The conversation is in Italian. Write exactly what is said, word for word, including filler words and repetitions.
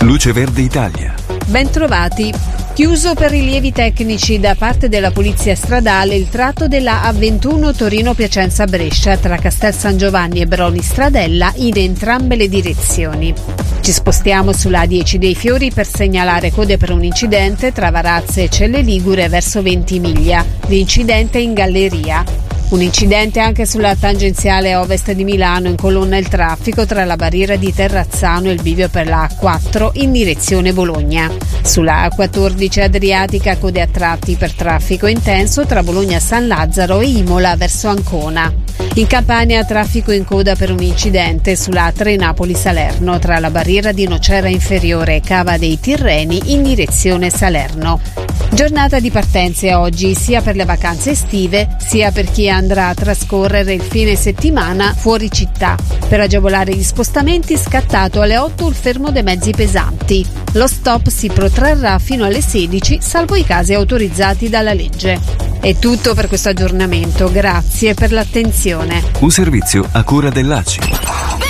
Luce Verde Italia. Bentrovati. Chiuso per rilievi tecnici da parte della Polizia Stradale il tratto della A ventuno Torino-Piacenza-Brescia tra Castel San Giovanni e Broni Stradella in entrambe le direzioni. Ci spostiamo sulla A dieci dei Fiori per segnalare code per un incidente tra Varazze e Celle Ligure verso Ventimiglia. L'incidente è in galleria. Un incidente anche sulla tangenziale ovest di Milano, incolonna il traffico tra la barriera di Terrazzano e il bivio per la A quattro in direzione Bologna. Sulla A quattordici Adriatica code a tratti per traffico intenso tra Bologna San Lazzaro e Imola verso Ancona. In Campania traffico in coda per un incidente sulla A tre Napoli Salerno tra la barriera di Nocera Inferiore e Cava dei Tirreni in direzione Salerno. Giornata di partenze oggi sia per le vacanze estive sia per chi andrà a trascorrere il fine settimana fuori città. Per agevolare gli spostamenti scattato alle otto il fermo dei mezzi pesanti. Lo stop si protrarrà fino alle sedici salvo i casi autorizzati dalla legge. È tutto per questo aggiornamento, grazie per l'attenzione. Un servizio a cura dell'A C I.